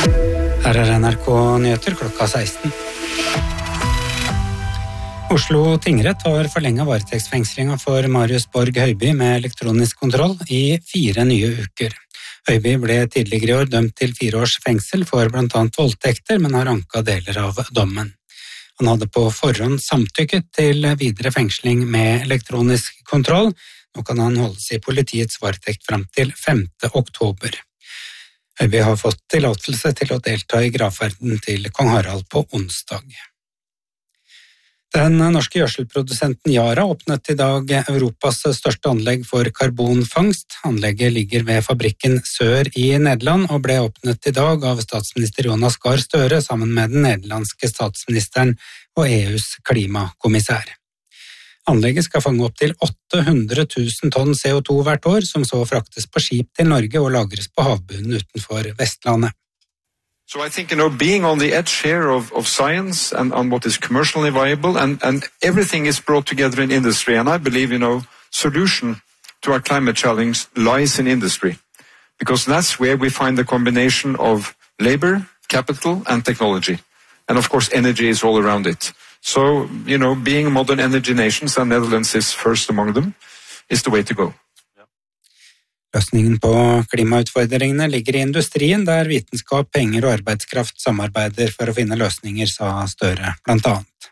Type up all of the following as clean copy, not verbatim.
Her NRK Nyheter klokka 16. Oslo tingrett har forlenget varetektsfengslingen for Marius Borg Høiby med elektronisk kontroll i 4 nye uker. Høiby ble tidligere i år dømt til 4 års fengsel for blant annet voldtekter, men har anket deler av dommen. Han hadde på forhånd samtykket til videre fengsling med elektronisk kontroll. Nå kan han holdes i politiets varetekt frem til 5. oktober. Høiby har fått tillatelse til å delta i gravferden til kong Harald på onsdag. Den norske gjødselprodusenten Yara åpnet i dag Europas største anlegg for karbonfangst. Anlegget ligger ved fabrikken Sør i Nederland og ble åpnet i dag av statsminister Jonas Gahr Støre sammen med den nederlandske statsministeren og EUs klimakommissær. Anlegget skal fange opp til 800 000 tonn CO2 hvert år, som så fraktes på skip til Norge og lagres på havbunnen utenfor Vestlandet. So I think, being on the edge here of science and on what is commercially viable and everything is brought together in industry. And I believe, solution to our climate challenge lies in industry. Because that's where we find the combination of labor, capital and technology. And of course, energy is all around it. So, being modern energy nations, and Netherlands is first among them, is the way to go. Løsningen på klimautfordringene ligger i industrien, der vitenskap, penger og arbeidskraft samarbeider for å finne løsninger, sa Støre blant annet.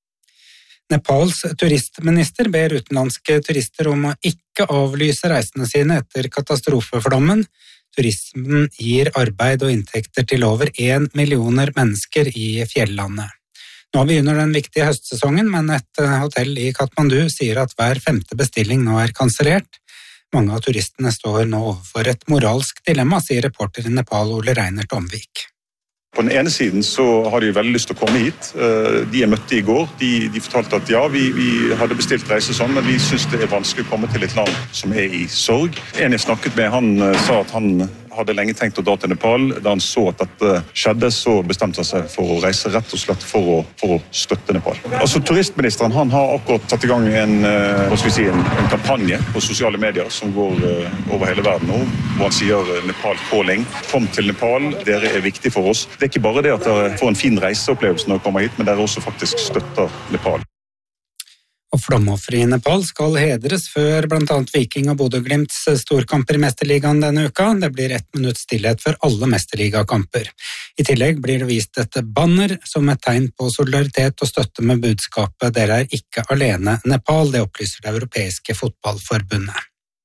Nepals turistminister ber utenlandske turister om å ikke avlyse reisene sine etter katastrofeflommen. Turismen gir arbeid og inntekter til over 1 million mennesker i fjellandet. Nå begynner den viktige høstsesongen, men et hotell i Kathmandu sier at hver 5. bestilling nå er kansellert. Mange av turistene står nå overfor et moralsk dilemma, sier reporter i Nepal Ole Reinert Omvik. På den ene siden så har de veldig lyst til å komme hit. De jeg møtte i går, de fortalte at ja, vi hadde bestilt reise sånn, men vi synes det er vanskelig å komme til et land som er i sorg. En jeg snakket med, han sa at han hadde lenge tenkt å dra til Nepal. Da han så at dette skjedde, så bestemte han seg for å reise rett og slett for å støtte Nepal. Altså, turistministeren han har akkurat satt i gang en kampanje på sosiale medier som går over hele verden nå, hvor han sier Nepal calling. Kom til Nepal, dere er viktig for oss. Det er ikke bare det at dere får en fin reiseopplevelse når dere kommer hit, men dere også faktisk støtter Nepal. Og flomofre i Nepal skal hedres før blant annet Viking og Bodø/Glimts storkamper i Mesterligaen denne uka. Det blir 1 minutt stillhet for alle Mesterligakamper. I tillegg blir det vist et banner som et tegn på solidaritet og støtte med budskapet «Dere er ikke alene, Nepal», det opplyser det europeiske fotballforbundet.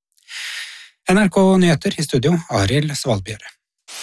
NRK Nyheter i studio, Arild Svalbjørre.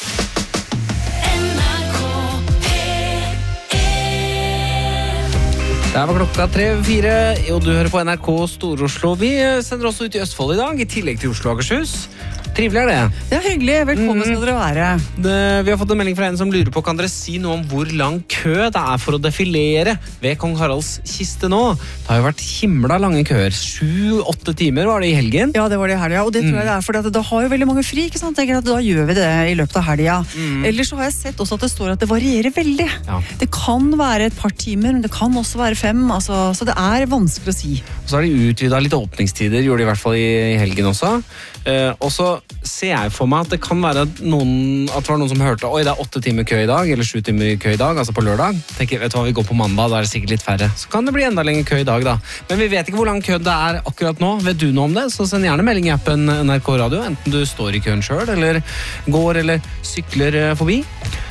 Det var klokka 3:04, og du hører på NRK Stor-Oslo. Vi sender også ut i Østfold i dag, i tillegg til Oslo og Akershus. Trivelig er det. Det er hyggelig. Velkommen skal dere være. Vi har fått en melding fra en som lurer på, kan dere si noe om hvor lang kø det er for å defilere ved kong Haralds kiste nå? Det har jo vært himla lange køer. 7-8 timer var det i helgen. Ja, det var det i helgen, og det tror jeg det er, for da har jo veldig mange fri, ikke sant? Jeg tenker at da gjør vi det i løpet av helgen. Ellers så har jeg sett også at det står at det varierer veldig. Ja. Det kan være et par timer, men det kan også være 5, altså, så det er vanskelig å si. Og så har de utvidet litt åpningstider, gjorde de i hvert fall i helgen også. Og så ser jeg for meg at det kan være at det var noen som hørte oi, det er 8 timer kø i dag, eller 7 timer kø i dag, altså på lørdag. Tenker, vet du hva, vi går på mandag, da er det sikkert litt færre. Så kan det bli enda lenger kø i dag da. Men vi vet ikke hvor lang kø det er akkurat nå. Vet du noe om det? Så send gjerne melding i appen NRK Radio, enten du står i køen selv, eller går, eller sykler forbi.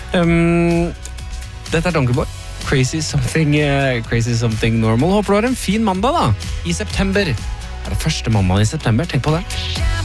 Dette er Donkeyboy. Crazy something normal. Håper du har en fin mandag da. I september. Er det første mandag i september? Tenk på det.